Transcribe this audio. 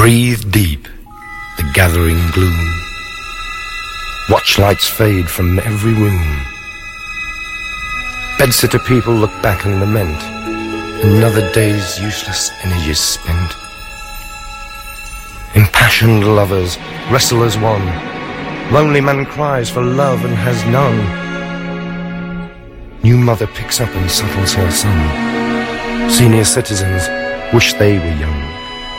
Breathe deep the gathering gloom. Watch lights fade from every room. Bedsitter people look back and lament. Another day's useless energy spent. Impassioned lovers wrestle as one. Lonely man cries for love and has none. New mother picks up and settles her son. Senior citizens wish they were young.